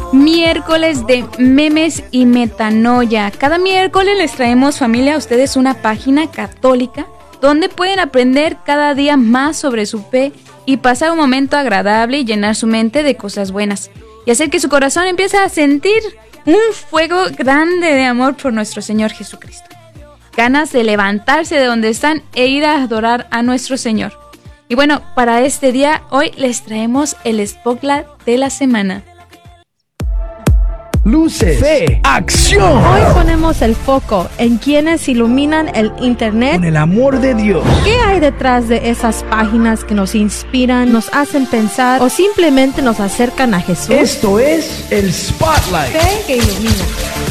Miércoles de memes y metanoia. Cada miércoles les traemos, familia, a ustedes una página católica donde pueden aprender cada día más sobre su fe y pasar un momento agradable y llenar su mente de cosas buenas y hacer que su corazón empiece a sentir un fuego grande de amor por nuestro Señor Jesucristo. Ganas de levantarse de donde están e ir a adorar a nuestro Señor. Y bueno, para este día, hoy les traemos el Spotlight de la semana. Luces, fe, acción. Hoy ponemos el foco en quienes iluminan el internet Con el amor de Dios. ¿Qué hay detrás de esas páginas que nos inspiran, nos hacen pensar o simplemente nos acercan a Jesús? Esto es el Spotlight. Fe que ilumina.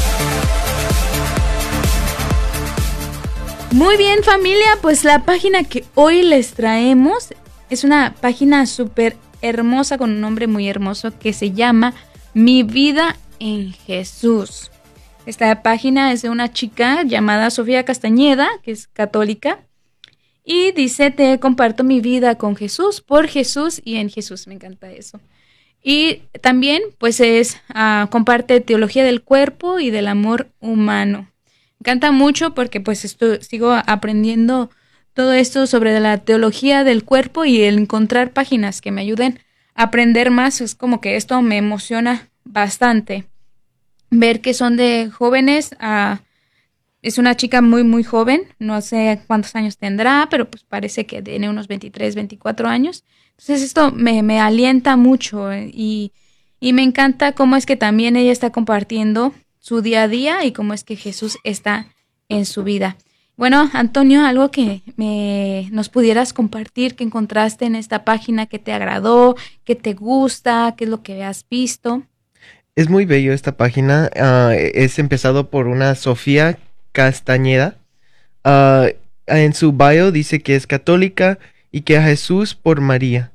Muy bien, familia, pues la página que hoy les traemos es una página súper hermosa con un nombre muy hermoso que se llama Mi Vida en Jesús. Esta página es de una chica llamada Sofía Castañeda, que es católica, y dice: te comparto mi vida con Jesús, por Jesús y en Jesús. Me encanta eso. Y también pues comparte teología del cuerpo y del amor humano. Me encanta mucho porque pues sigo aprendiendo todo esto sobre la teología del cuerpo y el encontrar páginas que me ayuden a aprender más. Es como que esto me emociona bastante. Ver que son de jóvenes. Es una chica muy, muy joven. No sé cuántos años tendrá, pero pues parece que tiene unos 23, 24 años. Entonces esto me alienta mucho y me encanta cómo es que también ella está compartiendo su día a día y cómo es que Jesús está en su vida. Bueno, Antonio, algo que nos pudieras compartir que encontraste en esta página, que te agradó, que te gusta, qué es lo que has visto. Es muy bello esta página. Es empezado por una Sofía Castañeda. En su bio dice que es católica y que a Jesús por María.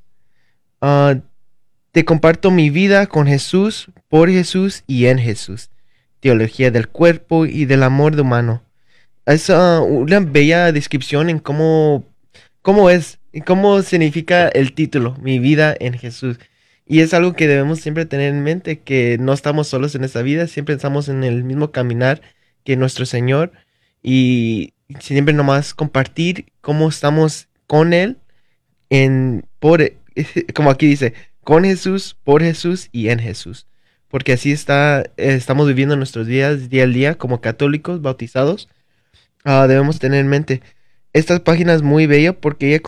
Te comparto mi vida con Jesús, por Jesús y en Jesús. Teología del cuerpo y del amor humano. Es una bella descripción en cómo es y cómo significa el título, mi vida en Jesús. Y es algo que debemos siempre tener en mente, que no estamos solos en esta vida, siempre estamos en el mismo caminar que nuestro Señor y siempre nomás compartir cómo estamos con Él, como aquí dice, con Jesús, por Jesús y en Jesús. Porque así estamos viviendo nuestros días día al día como católicos bautizados. Debemos tener en mente. Esta página es muy bella porque ella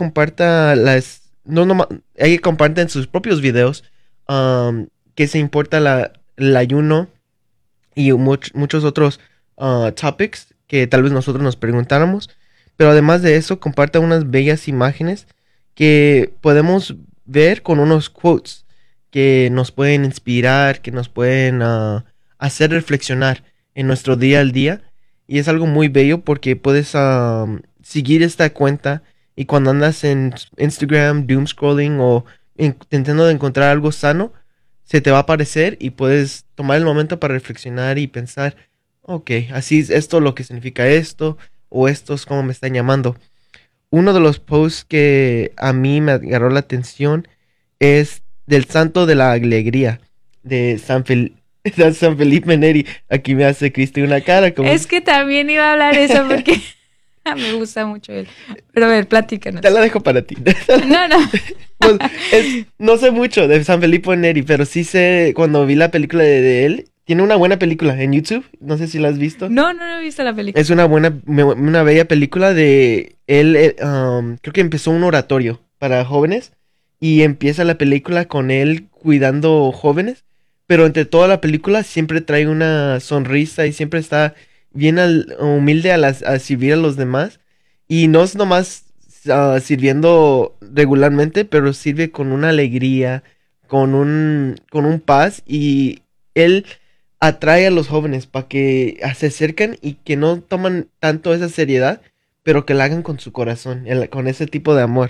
ella comparte en sus propios videos que se importa el ayuno y muchos otros topics que tal vez nosotros nos preguntáramos. Pero además de eso, comparte unas bellas imágenes que podemos ver con unos quotes que nos pueden inspirar, que nos pueden hacer reflexionar en nuestro día al día. Y es algo muy bello porque puedes seguir esta cuenta y cuando andas en Instagram, doom scrolling o intentando de encontrar algo sano, se te va a aparecer y puedes tomar el momento para reflexionar y pensar, ok, así es esto lo que significa esto, o esto es como me están llamando. Uno de los posts que a mí me agarró la atención es del Santo de la Alegría, de San Felipe Neri. Aquí me hace Cristi una cara como... Es que también iba a hablar eso porque me gusta mucho él. Pero a ver, platícanos. Te la dejo para ti. No. Pues, no sé mucho de San Felipe Neri, pero sí sé, cuando vi la película de él, tiene una buena película en YouTube, no sé si la has visto. No he visto la película. Es una bella película de él, creo que empezó un oratorio para jóvenes y empieza la película con él cuidando jóvenes, pero entre toda la película siempre trae una sonrisa y siempre está bien humilde a servir a los demás. Y no es nomás sirviendo regularmente, pero sirve con una alegría, con un paz, y él atrae a los jóvenes para que se acerquen y que no toman tanto esa seriedad, pero que la hagan con su corazón, con ese tipo de amor.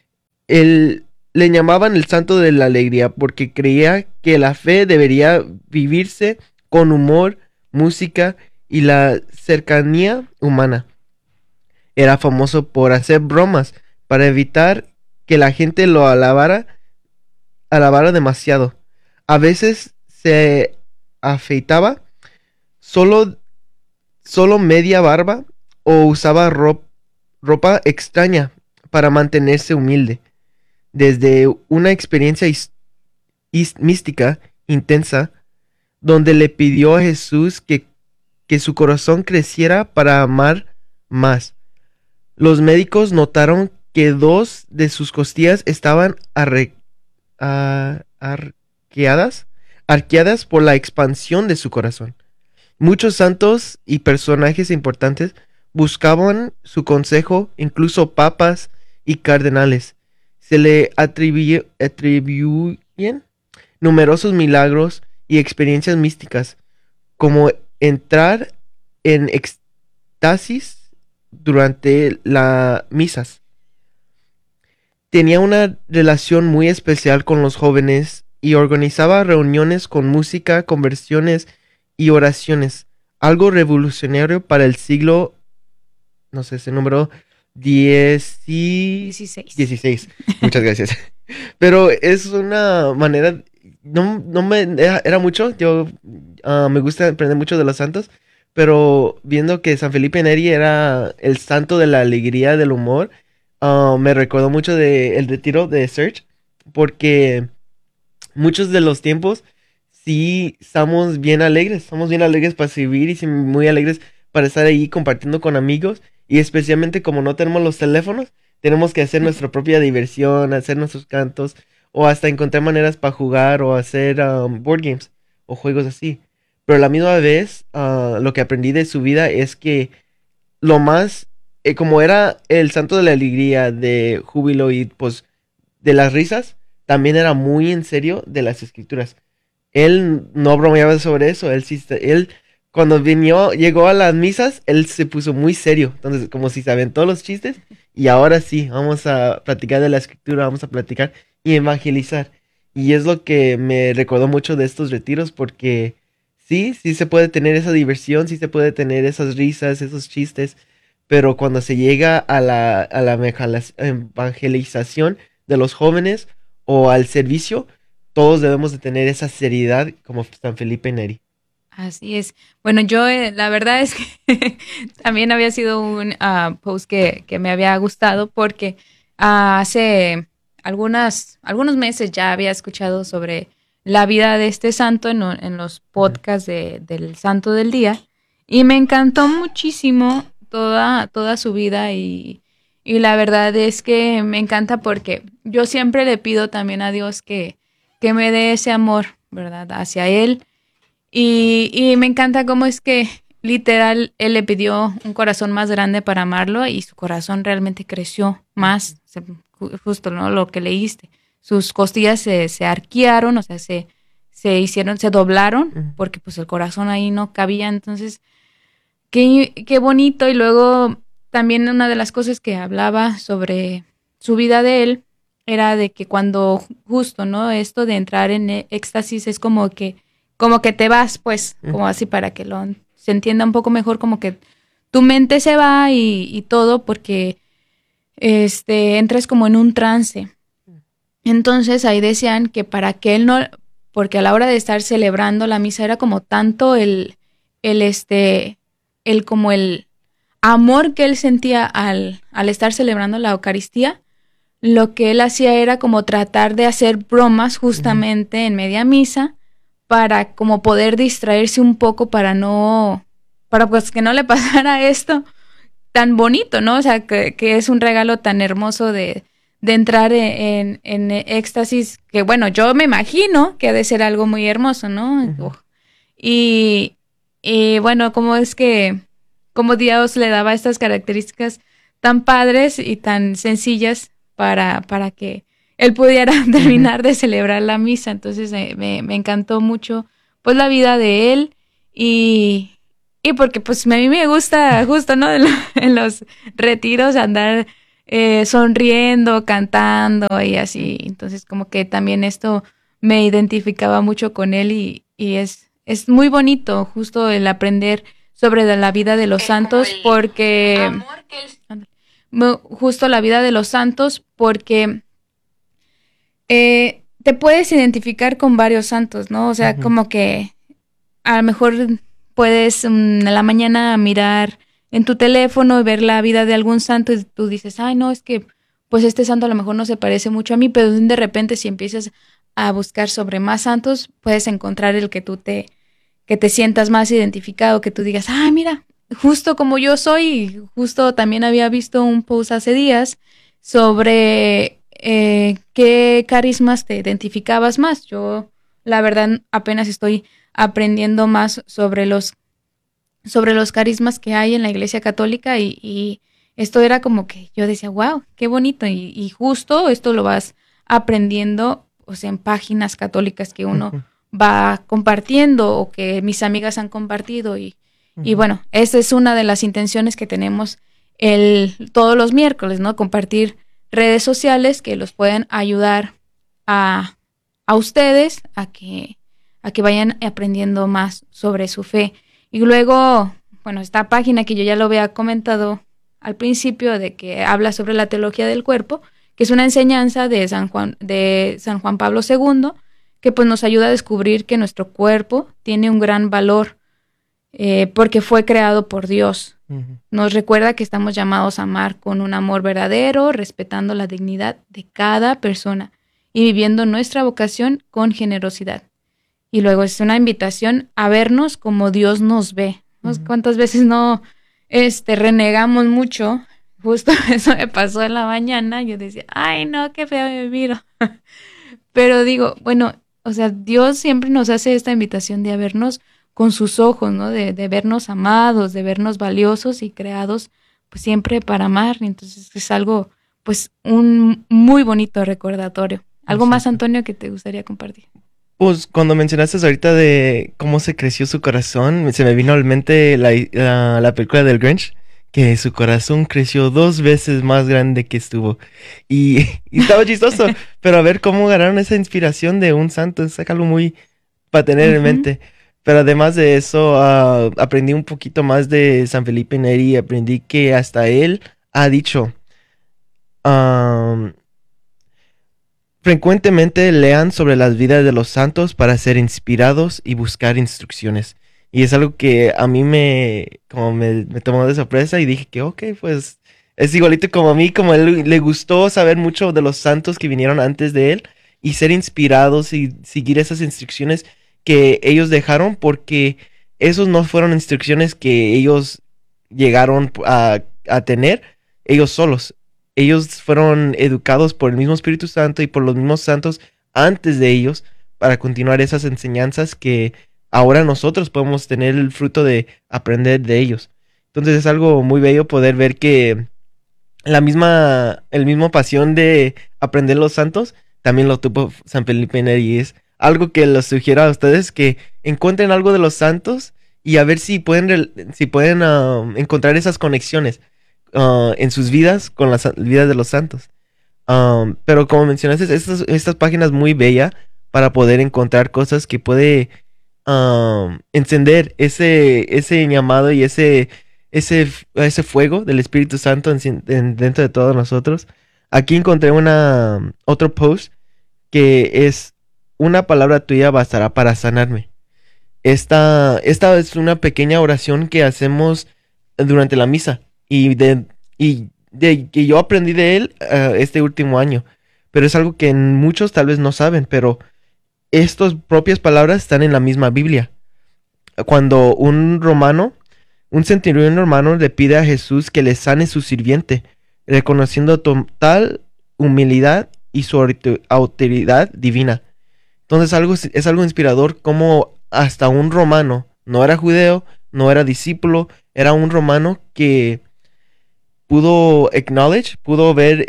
Él le llamaban el Santo de la Alegría porque creía que la fe debería vivirse con humor, música y la cercanía humana. Era famoso por hacer bromas para evitar que la gente lo alabara demasiado. A veces se afeitaba solo media barba o usaba ropa extraña para mantenerse humilde. Desde una experiencia mística intensa, donde le pidió a Jesús que su corazón creciera para amar más. Los médicos notaron que 2 de sus costillas estaban arqueadas por la expansión de su corazón. Muchos santos y personajes importantes buscaban su consejo, incluso papas y cardenales. Se le atribuyen numerosos milagros y experiencias místicas, como entrar en éxtasis durante las misas. Tenía una relación muy especial con los jóvenes y organizaba reuniones con música, conversiones y oraciones, algo revolucionario para el siglo, no sé, ese número 16. Muchas gracias. Pero es una manera, era mucho, yo me gusta aprender mucho de los santos, pero viendo que San Felipe Neri era el santo de la alegría, del humor, me recordó mucho del retiro de Search, porque muchos de los tiempos sí somos bien alegres para servir y muy alegres para estar ahí compartiendo con amigos, y especialmente como no tenemos los teléfonos, tenemos que hacer nuestra propia diversión, hacer nuestros cantos, o hasta encontrar maneras para jugar o hacer board games o juegos así. Pero a la misma vez, lo que aprendí de su vida es que lo más, como era el santo de la alegría, de júbilo y pues de las risas, también era muy en serio de las escrituras. Él no bromeaba sobre eso, él cuando llegó a las misas, él se puso muy serio, entonces como si se aventó los chistes, y ahora sí, vamos a platicar de la escritura, vamos a platicar y evangelizar. Y es lo que me recordó mucho de estos retiros, porque sí se puede tener esa diversión, sí se puede tener esas risas, esos chistes, pero cuando se llega a la evangelización de los jóvenes o al servicio, todos debemos de tener esa seriedad como San Felipe Neri. Así es. Bueno, yo la verdad es que también había sido un post que me había gustado, porque hace algunos meses ya había escuchado sobre la vida de este santo en los podcasts del Santo del Día, y me encantó muchísimo toda su vida, y la verdad es que me encanta porque yo siempre le pido también a Dios que me dé ese amor, ¿verdad?, hacia él. Y me encanta cómo es que literal él le pidió un corazón más grande para amarlo, y su corazón realmente creció más, justo, ¿no?, lo que leíste. Sus costillas se arquearon, o sea, se doblaron, porque pues el corazón ahí no cabía. Entonces, qué bonito. Y luego también una de las cosas que hablaba sobre su vida de él era de que cuando justo, ¿no?, esto de entrar en éxtasis es como que te vas, pues, como así para que se entienda un poco mejor, como que tu mente se va y todo, porque entras como en un trance. Entonces ahí decían que para que él no, porque a la hora de estar celebrando la misa era como tanto el como el amor que él sentía al estar celebrando la Eucaristía, lo que él hacía era como tratar de hacer bromas justamente en media misa, para como poder distraerse un poco, para pues que no le pasara esto tan bonito, ¿no? O sea, que es un regalo tan hermoso de entrar en éxtasis, que bueno, yo me imagino que ha de ser algo muy hermoso, ¿no? Uh-huh. Y bueno, cómo Dios le daba estas características tan padres y tan sencillas para que él pudiera terminar de celebrar la misa. Entonces me encantó mucho pues la vida de él, y porque pues a mí me gusta justo, ¿no?, en los retiros andar sonriendo, cantando y así. Entonces como que también esto me identificaba mucho con él, y es muy bonito justo el aprender sobre la vida de los santos, porque justo la vida de los santos, porque te puedes identificar con varios santos, ¿no? O sea, como que a lo mejor puedes en la mañana mirar en tu teléfono y ver la vida de algún santo y tú dices, ay, no, es que pues este santo a lo mejor no se parece mucho a mí, pero de repente si empiezas a buscar sobre más santos, puedes encontrar el que que te sientas más identificado, que tú digas, ah, mira, justo como yo soy. Justo también había visto un post hace días sobre qué carismas te identificabas más. Yo, la verdad, apenas estoy aprendiendo más sobre los carismas que hay en la Iglesia Católica y esto era como que yo decía, wow, qué bonito. Y justo esto lo vas aprendiendo, o sea, en páginas católicas que uno va compartiendo o que mis amigas han compartido. Y bueno, esa es una de las intenciones que tenemos todos los miércoles, ¿no? Compartir redes sociales que los pueden ayudar a ustedes a que vayan aprendiendo más sobre su fe. Y luego, bueno, esta página que yo ya lo había comentado al principio, de que habla sobre la teología del cuerpo, que es una enseñanza de San Juan Pablo II, que pues nos ayuda a descubrir que nuestro cuerpo tiene un gran valor porque fue creado por Dios. Nos recuerda que estamos llamados a amar con un amor verdadero, respetando la dignidad de cada persona y viviendo nuestra vocación con generosidad. Y luego es una invitación a vernos como Dios nos ve. ¿Cuántas veces no renegamos mucho? Justo eso me pasó en la mañana. Yo decía, ay, no, qué feo me miro. Pero digo, bueno, o sea, Dios siempre nos hace esta invitación de vernos con sus ojos, ¿no? De vernos amados, de vernos valiosos y creados, pues siempre para amar. Entonces es algo, pues, un muy bonito recordatorio. ¿Algo más, Antonio, que te gustaría compartir? Pues cuando mencionaste ahorita de cómo se creció su corazón, se me vino a la mente la película del Grinch, que su corazón creció 2 veces más grande que estuvo. Y estaba chistoso, pero a ver cómo ganaron esa inspiración de un santo, es algo muy para tener en mente. Pero además de eso, aprendí un poquito más de San Felipe Neri, aprendí que hasta él ha dicho... frecuentemente lean sobre las vidas de los santos para ser inspirados y buscar instrucciones. Y es algo que a mí me tomó de sorpresa y dije que ok, pues es igualito como a mí, como a él le gustó saber mucho de los santos que vinieron antes de él y ser inspirados y seguir esas instrucciones que ellos dejaron, porque esos no fueron instrucciones que ellos llegaron a tener ellos solos. Ellos fueron educados por el mismo Espíritu Santo y por los mismos santos antes de ellos para continuar esas enseñanzas que ahora nosotros podemos tener el fruto de aprender de ellos. Entonces es algo muy bello poder ver que el mismo pasión de aprender los santos también lo tuvo San Felipe Neri. Es algo que les sugiero a ustedes, que encuentren algo de los santos y a ver si pueden encontrar esas conexiones en sus vidas con las vidas de los santos. Pero como mencionaste, estas páginas muy bella para poder encontrar cosas que puede encender ese llamado y ese fuego del Espíritu Santo dentro de todos nosotros. Aquí encontré otro post que es: una palabra tuya bastará para sanarme. Esta es una pequeña oración que hacemos durante la misa y que yo aprendí de él este último año, pero es algo que muchos tal vez no saben, pero estas propias palabras están en la misma Biblia. Cuando un centurión romano le pide a Jesús que le sane su sirviente, reconociendo total humildad y su autoridad divina. Entonces es algo inspirador como hasta un romano, no era judeo, no era discípulo, era un romano que pudo ver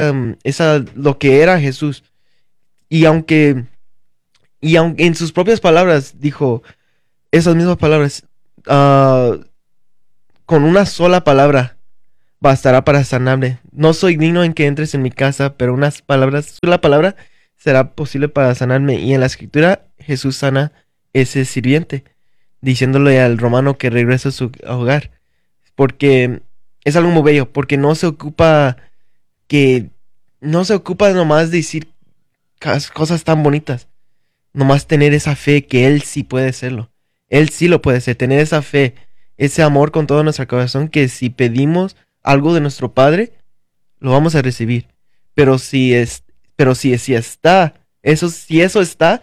lo que era Jesús. Y aunque en sus propias palabras dijo esas mismas palabras, con una sola palabra bastará para sanarme. No soy digno en que entres en mi casa, pero sola palabra será posible para sanarme. Y en la escritura Jesús sana ese sirviente, diciéndole al romano que regrese a su hogar. Porque es algo muy bello, porque no se ocupa nomás de decir cosas tan bonitas, nomás tener esa fe que Él sí puede hacerlo. Él sí lo puede hacer, tener esa fe, ese amor con todo nuestro corazón, que si pedimos algo de nuestro Padre, lo vamos a recibir. Si está, si eso está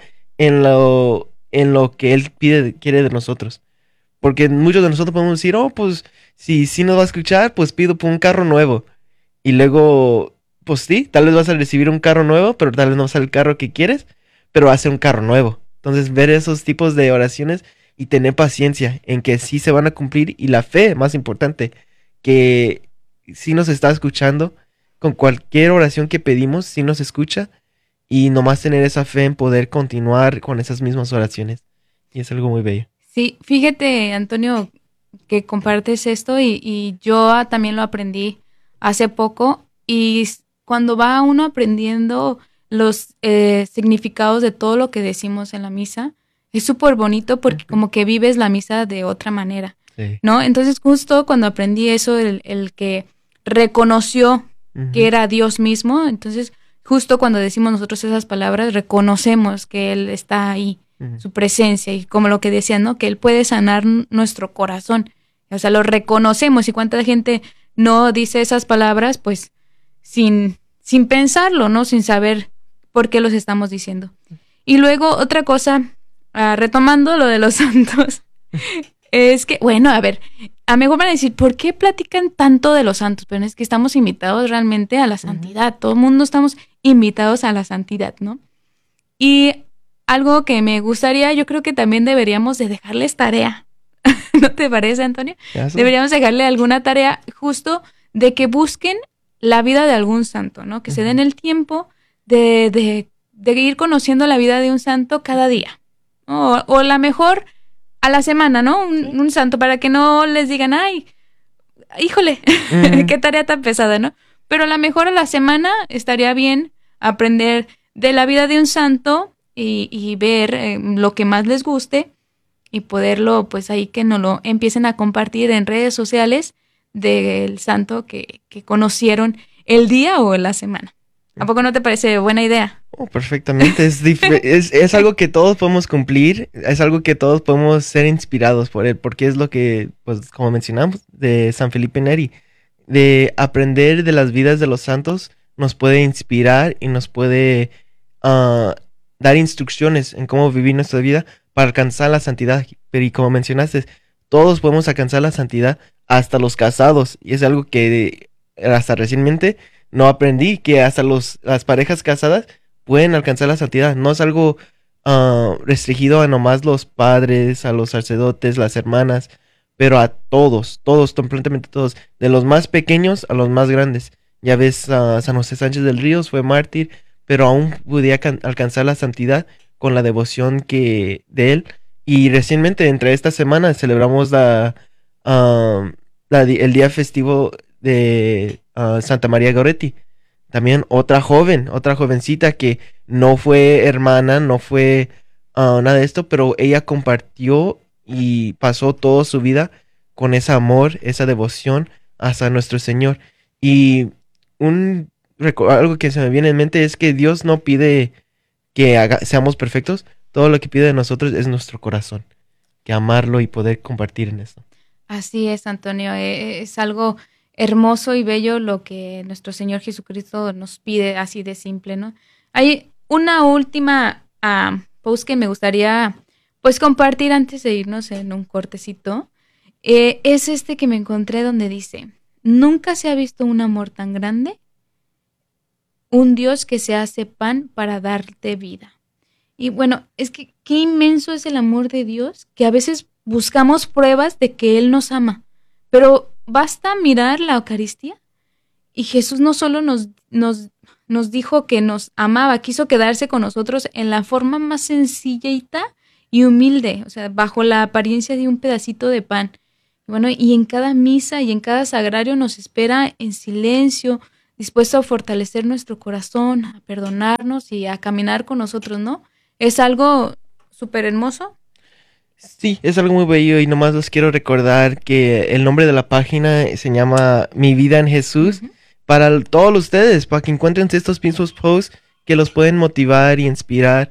en lo que Él quiere de nosotros. Porque muchos de nosotros podemos decir, oh, pues, si nos va a escuchar, pues pido por un carro nuevo. Y luego, pues sí, tal vez vas a recibir un carro nuevo, pero tal vez no sea el carro que quieres, pero va a ser un carro nuevo. Entonces, ver esos tipos de oraciones y tener paciencia en que sí se van a cumplir, y la fe, más importante, que sí nos está escuchando, con cualquier oración que pedimos, sí nos escucha, y nomás tener esa fe en poder continuar con esas mismas oraciones. Y es algo muy bello. Sí, fíjate, Antonio, que compartes esto y yo también lo aprendí hace poco, y cuando va uno aprendiendo los significados de todo lo que decimos en la misa, es súper bonito porque como que vives la misa de otra manera, Sí. ¿no? Entonces justo cuando aprendí eso, el que reconoció que era Dios mismo, entonces justo cuando decimos nosotros esas palabras, reconocemos que Él está ahí, su presencia, y como lo que decían, ¿no? Que Él puede sanar nuestro corazón. O sea, lo reconocemos, y cuánta gente no dice esas palabras, pues, sin pensarlo, ¿no? Sin saber por qué los estamos diciendo. Y luego, otra cosa, retomando lo de los santos, es que, bueno, a ver, a lo mejor van a decir, ¿por qué platican tanto de los santos? Pero es que estamos invitados realmente a la santidad. Todo el mundo estamos invitados a la santidad, ¿no? Y algo que me gustaría, yo creo que también deberíamos de dejarles tarea. ¿No te parece, Antonio? Deberíamos dejarle alguna tarea justo de que busquen la vida de algún santo, ¿no? Que se den el tiempo de ir conociendo la vida de un santo cada día. O la mejor a la semana, ¿no? Un santo, para que no les digan, ay, híjole, qué tarea tan pesada, ¿no? Pero a lo mejor a la semana estaría bien aprender de la vida de un santo y ver lo que más les guste, y poderlo, pues ahí que nos lo empiecen a compartir en redes sociales del santo que conocieron el día o la semana. ¿A poco no te parece buena idea? Oh, perfectamente. Es algo que todos podemos cumplir, es algo que todos podemos ser inspirados por él, porque es lo que, pues, como mencionamos, de San Felipe Neri, de aprender de las vidas de los santos, nos puede inspirar y nos puede dar instrucciones en cómo vivir nuestra vida para alcanzar la santidad. Pero y como mencionaste, todos podemos alcanzar la santidad, hasta los casados, y es algo que hasta recientemente no aprendí, que hasta las parejas casadas pueden alcanzar la santidad. No es algo restringido a nomás los padres, a los sacerdotes, las hermanas, pero a todos, completamente todos, de los más pequeños a los más grandes. Ya ves, San José Sánchez del Ríos fue mártir, pero aún podía alcanzar la santidad con la devoción de él. Y recientemente, entre esta semana, celebramos el día festivo de Santa María Goretti. También otra jovencita que no fue hermana, no fue nada de esto, pero ella compartió y pasó toda su vida con ese amor, esa devoción hacia nuestro Señor. Y algo que se me viene en mente es que Dios no pide que seamos perfectos. Todo lo que pide de nosotros es nuestro corazón, que amarlo y poder compartir en eso. Así es, Antonio. Es algo hermoso y bello lo que nuestro Señor Jesucristo nos pide, así de simple, ¿no? Hay una última post que me gustaría, pues, compartir antes de irnos en un cortecito. Es este que me encontré, donde dice: nunca se ha visto un amor tan grande, un Dios que se hace pan para darte vida. Y bueno, es que qué inmenso es el amor de Dios, que a veces buscamos pruebas de que Él nos ama, pero basta mirar la Eucaristía y Jesús no solo nos dijo que nos amaba, quiso quedarse con nosotros en la forma más sencillita y humilde, o sea, bajo la apariencia de un pedacito de pan. Bueno, y en cada misa y en cada sagrario nos espera en silencio, dispuesto a fortalecer nuestro corazón, a perdonarnos y a caminar con nosotros, ¿no? Es algo súper hermoso. Sí, es algo muy bello, y nomás les quiero recordar que el nombre de la página se llama Mi Vida en Jesús. Para todos ustedes, para que encuentren estos mismos posts que los pueden motivar y inspirar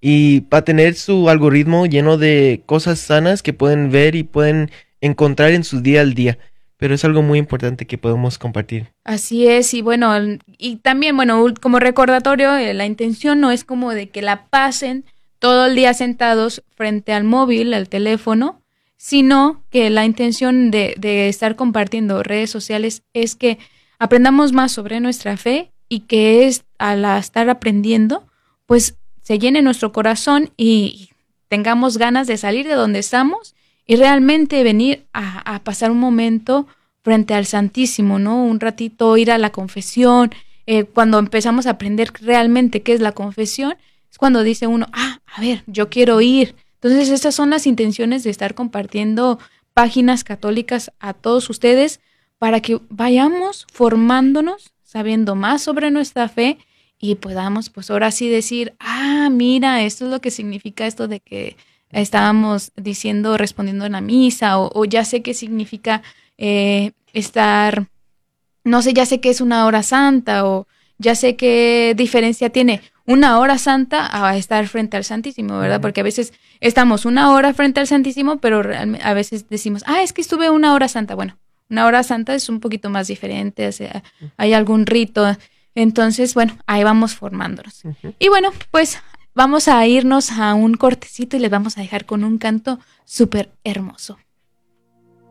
y para tener su algoritmo lleno de cosas sanas que pueden ver y pueden encontrar en su día al día. Pero es algo muy importante que podemos compartir. Así es, y bueno, y también, bueno, como recordatorio, la intención no es como de que la pasen todo el día sentados frente al móvil, al teléfono, sino que la intención de estar compartiendo redes sociales es que aprendamos más sobre nuestra fe y que es al estar aprendiendo, pues se llene nuestro corazón y tengamos ganas de salir de donde estamos y realmente venir a pasar un momento frente al Santísimo, ¿no? Un ratito ir a la confesión. Cuando empezamos a aprender realmente qué es la confesión, es cuando dice uno, a ver, yo quiero ir. Entonces, estas son las intenciones de estar compartiendo páginas católicas a todos ustedes para que vayamos formándonos, sabiendo más sobre nuestra fe y podamos, pues ahora sí decir, mira, esto es lo que significa esto de que estábamos diciendo, respondiendo en la misa, o ya sé qué significa estar, no sé, ya sé qué es una hora santa, o ya sé qué diferencia tiene una hora santa a estar frente al Santísimo, ¿verdad? Porque a veces estamos una hora frente al Santísimo, pero a veces decimos, es que estuve una hora santa. Bueno, una hora santa es un poquito más diferente, o sea, hay algún rito. Entonces, bueno, ahí vamos formándonos. Y bueno, pues vamos a irnos a un cortecito y les vamos a dejar con un canto súper hermoso.